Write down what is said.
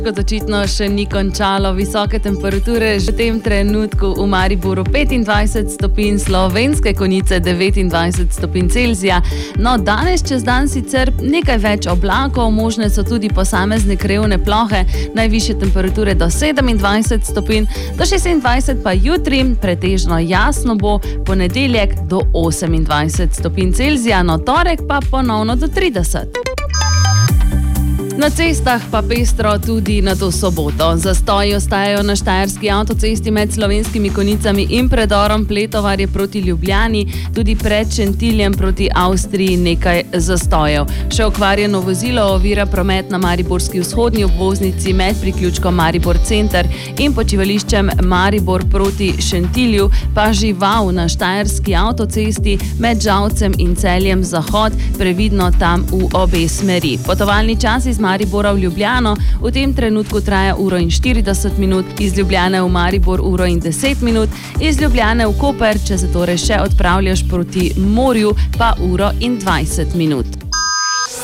Kot očitno še ni končalo, visoke temperature že v tem trenutku v Mariboru 25 stopinj, Slovenske Konjice 29 stopinj Celzija. No, danes čez dan sicer nekaj več oblakov, možne so tudi posamezne krevne plohe, najvišje temperature do 27 stopinj, do 26 pa jutri, pretežno jasno bo, ponedeljek do 28 stopinj Celzija, no torek pa ponovno do 30. Na cestah pa pestro tudi na to soboto. Zastoji ostajajo na štajerski avtocesti med Slovenskimi Konjicami in predorom Pletovarje proti Ljubljani, tudi pred Šentiljem proti Avstriji nekaj zastojev. Še okvarjeno vozilo ovira promet na mariborski vzhodni obvoznici med priključkom Maribor Center in počivališčem Maribor proti Šentilju, pa žival na štajerski avtocesti med Žalcem in Celjem Zahod, previdno tam v obe smeri. Potovalni čas iz Maribora v Ljubljano v tem trenutku traja 1:40 minut, iz Ljubljane v Maribor 1:10 minut, iz Ljubljane v Koper, če se torej še odpravljaš proti morju, pa 1:20 minut.